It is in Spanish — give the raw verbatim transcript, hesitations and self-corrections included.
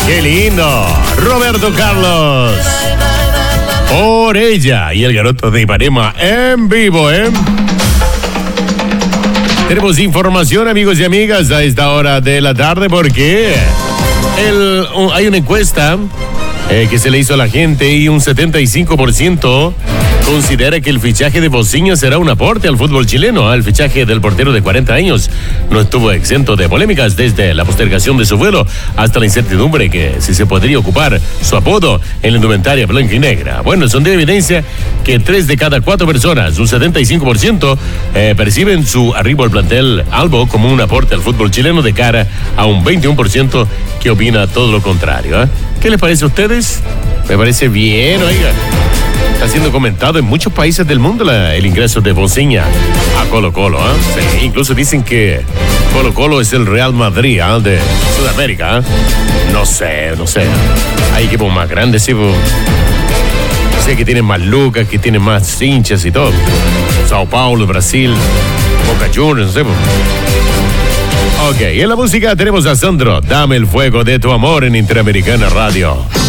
¡Qué lindo! Roberto Carlos. Por ella y el Garoto de Ipanema en vivo, ¿eh? Tenemos información, amigos y amigas, a esta hora de la tarde porque el, hay una encuesta eh, que se le hizo a la gente y un setenta y cinco por ciento considera que el fichaje de Boziña será un aporte al fútbol chileno. El fichaje del portero de cuarenta años no estuvo exento de polémicas, desde la postergación de su vuelo hasta la incertidumbre que si se podría ocupar su apodo en la indumentaria blanca y negra. Bueno, el sondeo evidencia que tres de cada cuatro personas, un setenta y cinco por ciento, eh, perciben su arribo al plantel albo como un aporte al fútbol chileno, de cara a un veintiuno por ciento que opina todo lo contrario. ¿eh? ¿Qué les parece a ustedes? Me parece bien, oiga. Está siendo comentado en muchos países del mundo la, el ingreso de Boziña a Colo Colo. ¿eh? Sí, incluso dicen que Colo Colo es el Real Madrid ¿eh? de Sudamérica. ¿eh? No sé, no sé. Hay equipos más grandes, sí. Pues. Sé que tienen más lucas, que tienen más hinchas y todo. Sao Paulo, Brasil, Boca Juniors, no sé. Pues. Ok, en la música tenemos a Sandro. Dame el fuego de tu amor en Interamericana Radio.